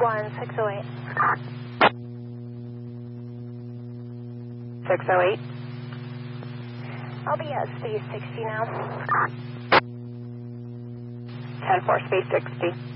608. 608. I'll be at space 60 now. 10-4, space 60.